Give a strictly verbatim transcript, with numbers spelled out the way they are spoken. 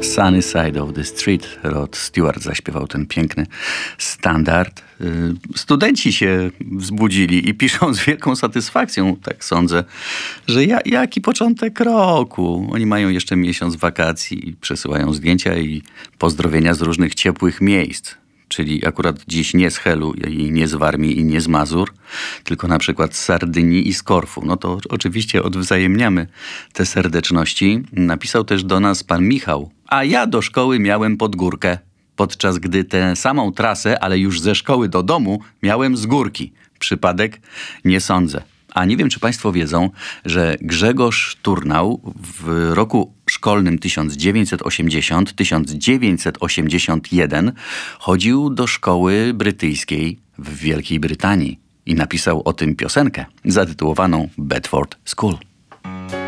Sunny Side of the Street. Rod Stewart zaśpiewał ten piękny standard. Studenci się wzbudzili i piszą z wielką satysfakcją, tak sądzę, że ja, jaki początek roku. Oni mają jeszcze miesiąc wakacji i przesyłają zdjęcia i pozdrowienia z różnych ciepłych miejsc. Czyli akurat dziś nie z Helu i nie z Warmii i nie z Mazur, tylko na przykład z Sardynii i z Korfu. No to oczywiście odwzajemniamy te serdeczności. Napisał też do nas pan Michał. A ja do szkoły miałem pod górkę, podczas gdy tę samą trasę, ale już ze szkoły do domu, miałem z górki. Przypadek? Nie sądzę. A nie wiem, czy państwo wiedzą, że Grzegorz Turnał w roku szkolnym tysiąc dziewięćset osiemdziesiąt do tysiąc dziewięćset osiemdziesiątego pierwszego chodził do szkoły brytyjskiej w Wielkiej Brytanii i napisał o tym piosenkę zatytułowaną Bedford School.